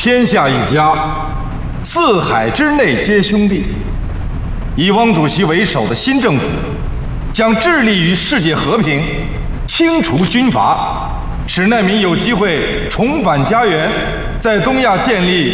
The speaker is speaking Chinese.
天下一家，四海之内皆兄弟。以汪主席为首的新政府，将致力于世界和平，清除军阀，使难民有机会重返家园，在东亚建立